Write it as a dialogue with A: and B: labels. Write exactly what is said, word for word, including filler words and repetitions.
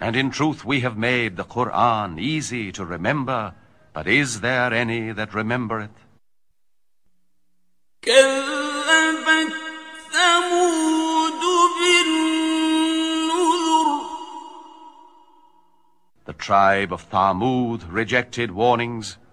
A: And in truth we have made the Qur'an easy to remember, but is there any that remember it?
B: كذبت ثمود بالنذر.
A: The tribe of Thamud rejected warnings.